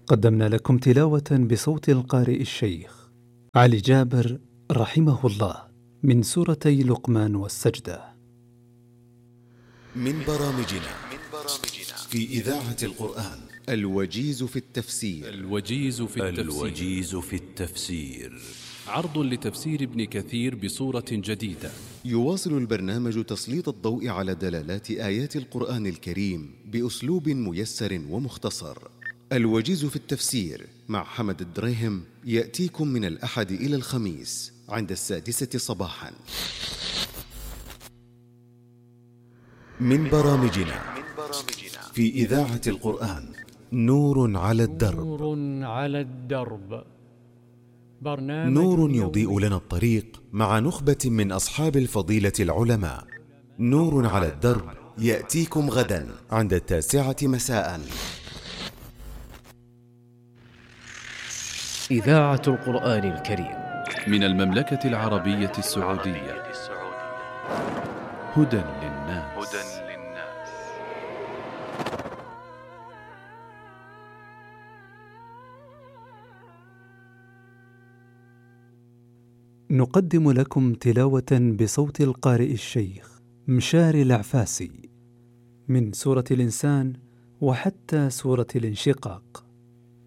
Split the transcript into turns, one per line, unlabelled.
قدمنا لكم تلاوة بصوت القارئ الشيخ علي جابر رحمه الله من سورتي لقمان والسجدة.
من برامجنا في إذاعة القرآن الوجيز في التفسير.
الوجيز في التفسير عرض لتفسير ابن كثير بصورة جديدة.
يواصل البرنامج تسليط الضوء على دلالات آيات القرآن الكريم بأسلوب ميسر ومختصر. الوجيز في التفسير مع حمد الدريهم يأتيكم من الأحد إلى الخميس عند 6:00 صباحا. من برامجنا في إذاعة القرآن نور على الدرب. نور يضيء لنا الطريق مع نخبة من أصحاب الفضيلة العلماء. نور على الدرب يأتيكم غدا عند 9:00 مساء.
إذاعة القرآن الكريم
من المملكة العربية السعودية. هدى للناس.
نقدم لكم تلاوة بصوت القارئ الشيخ مشاري العفاسي من سورة الإنسان وحتى سورة الانشقاق.